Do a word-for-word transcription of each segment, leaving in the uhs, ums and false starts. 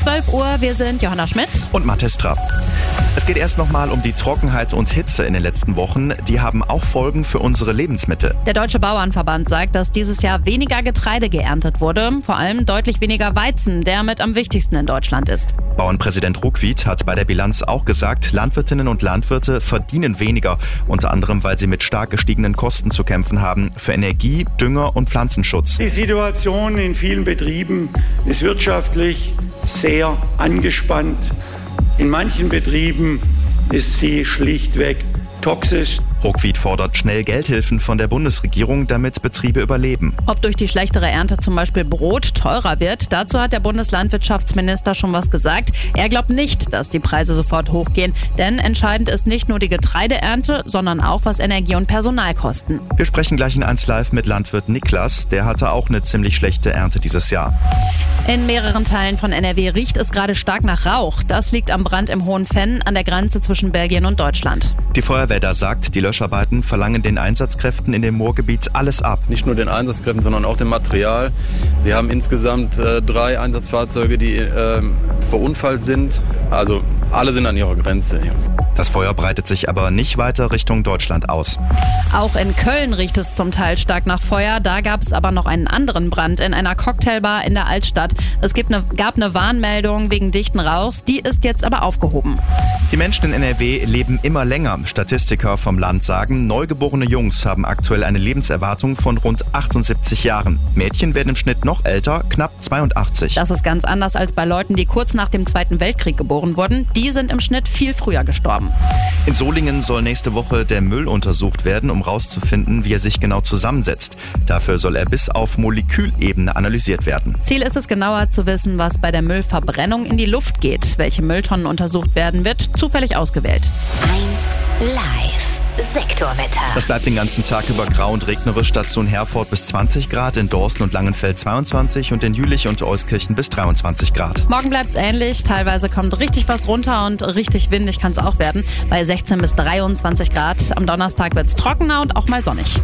zwölf Uhr, wir sind Johanna Schmidt und Mathis Trapp. Es geht erst nochmal um die Trockenheit und Hitze in den letzten Wochen. Die haben auch Folgen für unsere Lebensmittel. Der Deutsche Bauernverband sagt, dass dieses Jahr weniger Getreide geerntet wurde. Vor allem deutlich weniger Weizen, der mit am wichtigsten in Deutschland ist. Bauernpräsident Ruckwied hat bei der Bilanz auch gesagt, Landwirtinnen und Landwirte verdienen weniger. Unter anderem, weil sie mit stark gestiegenen Kosten zu kämpfen haben für Energie, Dünger und Pflanzenschutz. Die Situation in vielen Betrieben ist wirtschaftlich sehr angespannt. In manchen Betrieben ist sie schlichtweg toxisch. Ruckwied fordert schnell Geldhilfen von der Bundesregierung, damit Betriebe überleben. Ob durch die schlechtere Ernte zum Beispiel Brot teurer wird, dazu hat der Bundeslandwirtschaftsminister schon was gesagt. Er glaubt nicht, dass die Preise sofort hochgehen, denn entscheidend ist nicht nur die Getreideernte, sondern auch, was Energie und Personal kosten. Wir sprechen gleich in eins Live mit Landwirt Niklas. Der hatte auch eine ziemlich schlechte Ernte dieses Jahr. In mehreren Teilen von N R W riecht es gerade stark nach Rauch. Das liegt am Brand im Hohen Venn an der Grenze zwischen Belgien und Deutschland. Die Feuerwehr da sagt, die Löscharbeiten verlangen den Einsatzkräften in dem Moorgebiet alles ab. Nicht nur den Einsatzkräften, sondern auch dem Material. Wir haben insgesamt äh, drei Einsatzfahrzeuge, die äh, verunfallt sind. Also alle sind an ihrer Grenze hier. Das Feuer breitet sich aber nicht weiter Richtung Deutschland aus. Auch in Köln riecht es zum Teil stark nach Feuer. Da gab es aber noch einen anderen Brand in einer Cocktailbar in der Altstadt. Es gibt eine, gab eine Warnmeldung wegen dichten Rauchs. Die ist jetzt aber aufgehoben. Die Menschen in N R W leben immer länger. Statistiker vom Land sagen, neugeborene Jungs haben aktuell eine Lebenserwartung von rund achtundsiebzig Jahren. Mädchen werden im Schnitt noch älter, knapp zweiundachtzig. Das ist ganz anders als bei Leuten, die kurz nach dem Zweiten Weltkrieg geboren wurden. Die sind im Schnitt viel früher gestorben. In Solingen soll nächste Woche der Müll untersucht werden, um herauszufinden, wie er sich genau zusammensetzt. Dafür soll er bis auf Molekülebene analysiert werden. Ziel ist es, genauer zu wissen, was bei der Müllverbrennung in die Luft geht. Welche Mülltonnen untersucht werden, wird zufällig ausgewählt. eins Live. Sektorwetter. Das bleibt den ganzen Tag über grau und regnerisch. Station Herford bis zwanzig Grad, in Dorsten und Langenfeld zweiundzwanzig und in Jülich und Euskirchen bis dreiundzwanzig Grad. Morgen bleibt's ähnlich. Teilweise kommt richtig was runter und richtig windig kann es auch werden. Bei sechzehn bis dreiundzwanzig Grad. Am Donnerstag wird's trockener und auch mal sonnig.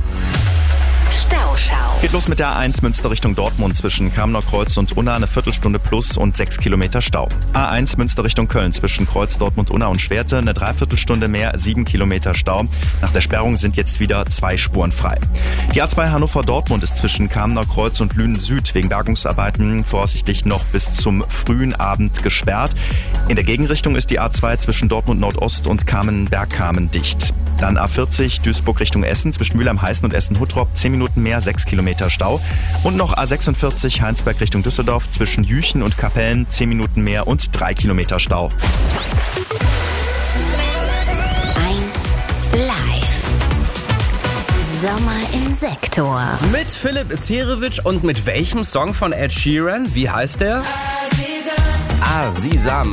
Stauschau. Geht los mit der A eins Münster Richtung Dortmund zwischen Kamener Kreuz und Unna, eine Viertelstunde plus und sechs Kilometer Stau. A eins Münster Richtung Köln zwischen Kreuz, Dortmund, Unna und Schwerte, eine Dreiviertelstunde mehr, sieben Kilometer Stau. Nach der Sperrung sind jetzt wieder zwei Spuren frei. Die A zwei Hannover-Dortmund ist zwischen Kamener Kreuz und Lünen Süd wegen Bergungsarbeiten voraussichtlich noch bis zum frühen Abend gesperrt. In der Gegenrichtung ist die A zwei zwischen Dortmund Nordost und Kamen-Bergkamen dicht. Dann A vierzig Duisburg Richtung Essen zwischen Mülheim-Heißen und Essen-Huttrop, zehn Minuten mehr, sechs Kilometer Stau. Und noch A sechsundvierzig Heinsberg Richtung Düsseldorf zwischen Jüchen und Kapellen, zehn Minuten mehr und drei Kilometer Stau. eins Live. Sommer im Sektor. Mit Philipp Serevic und mit welchem Song von Ed Sheeran? Wie heißt der? Azizam.